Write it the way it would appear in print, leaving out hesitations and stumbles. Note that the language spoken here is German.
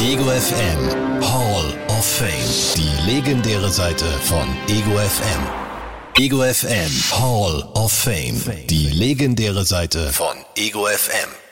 Ego FM Hall of Fame. Die legendäre Seite von Ego FM. Ego FM Hall of Fame. Die legendäre Seite von Ego FM.